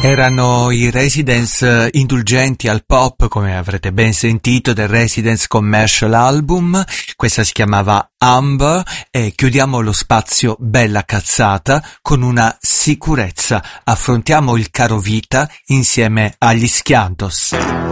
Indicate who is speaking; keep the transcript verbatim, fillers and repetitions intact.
Speaker 1: Erano i Residents indulgenti al pop, come avrete ben sentito, del Residents Commercial Album. Questa si chiamava Amber e chiudiamo lo spazio Bella Cazzata con una sicurezza. Affrontiamo il caro vita insieme agli Schiantos.